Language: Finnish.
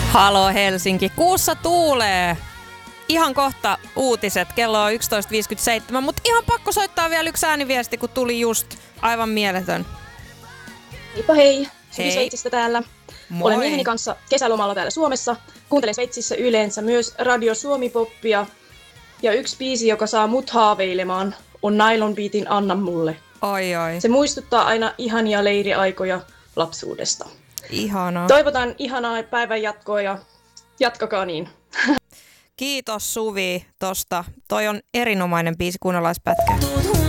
Halo Helsinki, kuussa tuulee. Ihan kohta uutiset, kello on 11.57, mutta ihan pakko soittaa vielä yksi ääniviesti, kun tuli just aivan mieletön. Heippa hei, Suvi Sveitsistä täällä. Moi. Olen mieheni kanssa kesälomalla täällä Suomessa. Kuuntelen Sveitsissä yleensä myös Radio Suomi-poppia. Ja yksi biisi, joka saa mut haaveilemaan, on Nylon Beatin Anna mulle. Oi. Se muistuttaa aina ihania leiriaikoja lapsuudesta. Ihanaa. Toivotan ihanaa päivän jatkoa ja jatkakaa niin. Kiitos Suvi tosta. Toi on erinomainen biisi, kuunnellaan pätkä.